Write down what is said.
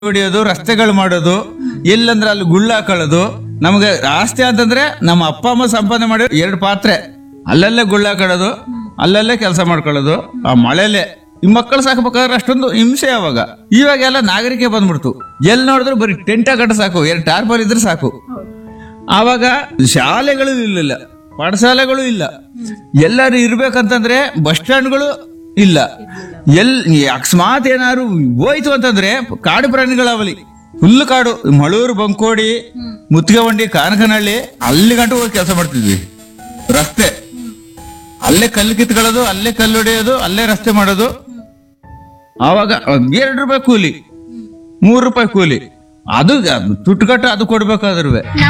ಹೊಡಿಯೋದು, ರಸ್ತೆಗಳು ಮಾಡೋದು, ಎಲ್ಲಂದ್ರೆ ಅಲ್ಲಿ ಗುಳ್ಳ ಹಾಕೊಳ್ಳೋದು. ನಮ್ಗೆ ಆಸ್ತಿ ಅಂತಂದ್ರೆ ನಮ್ಮ ಅಪ್ಪ ಅಮ್ಮ ಸಂಪಾದನೆ ಮಾಡಿ 2 ಪಾತ್ರೆ ಅಲ್ಲಲ್ಲೇ ಗುಳ್ಳ ಹಾಕೊಳ್ಳೋದು, ಅಲ್ಲಲ್ಲೇ ಕೆಲಸ ಮಾಡ್ಕೊಳ್ಳೋದು. ಆ ಮಳೆಲೆ ಈ ಮಕ್ಕಳು ಸಾಕಬೇಕಾದ್ರೆ ಅಷ್ಟೊಂದು ಹಿಂಸೆ. ಇವಾಗೆಲ್ಲ ನಾಗರಿಕೆ ಬಂದ್ಬಿಡ್ತು. ಎಲ್ಲಿ ನೋಡಿದ್ರು ಬರೀ ಟೆಂಟ್ ಹಾಕಟ್ಟ ಸಾಕು, 2 ಟಾರ್ಪಲ್ ಇದ್ರೆ ಸಾಕು. ಆವಾಗ ಶಾಲೆಗಳು ಇರಲಿಲ್ಲ, ಪಾಠಶಾಲೆಗಳು ಇಲ್ಲ. ಎಲ್ಲರೂ ಇರ್ಬೇಕಂತಂದ್ರೆ ಬಸ್ ಸ್ಟ್ಯಾಂಡ್ಗಳು ಇಲ್ಲ. ಅಕಸ್ಮಾತ್ ಏನಾದ್ರು ಹೋಯ್ತು ಅಂತಂದ್ರೆ ಕಾಡು ಪ್ರಾಣಿಗಳಾವಲಿ, ಫುಲ್ ಕಾಡು. ಮಳೂರು, ಬಂಕೋಡಿ, ಮುತ್ತಿಗೆವಂಡಿ, ಕಾನಕನಹಳ್ಳಿ ಅಲ್ಲಿ ಗಂಟು ಹೋಗಿ ಕೆಲಸ ಮಾಡ್ತಿದ್ವಿ. ರಸ್ತೆ ಅಲ್ಲೇ ಕಲ್ಲು ಕಿತ್ಕೊಳ್ಳೋದು, ಅಲ್ಲೇ ಕಲ್ಲು ಹೊಡೆಯೋದು, ಅಲ್ಲೇ ರಸ್ತೆ ಮಾಡೋದು. ಆವಾಗ 2 ರೂಪಾಯಿ ಕೂಲಿ, 3 ರೂಪಾಯಿ ಕೂಲಿ. ಅದು ತುಟ್ಟುಕಟ್ಟು ಅದು ಕೊಡ್ಬೇಕಾದ್ರೂ